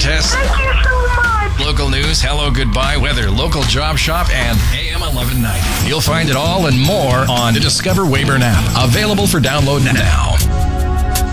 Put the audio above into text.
contests, Thank you so much. local news, hello, goodbye, weather, local job shop, and AM 1190. You'll find it all and more on the Discover Weyburn app. Available for download now.